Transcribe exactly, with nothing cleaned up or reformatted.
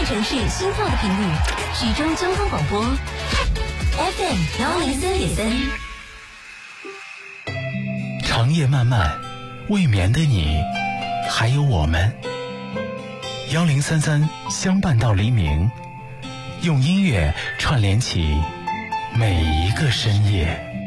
城市心跳的频率，徐州交通广播 F M 幺零三点三。 长夜漫漫，未眠的你，还有我们，幺零三三相伴到黎明，用音乐串联起每一个深夜。